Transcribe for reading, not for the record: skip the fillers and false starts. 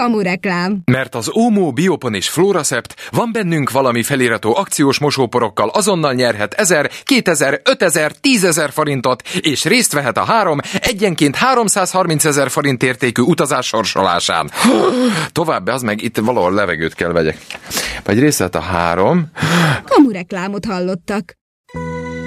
Kamureklám. Mert az Omo, Biopon és Flóracept van bennünk valami feliratú akciós mosóporokkal azonnal nyerhet 1000, 2000, 5000, 10 000 forintot, és részt vehet a 3 egyenként 330 000 forint értékű utazás sorsolásán. Tovább, az meg itt valahol levegőt kell vegyek. Vagy részt vehet a 3. Kamureklámot hallottak.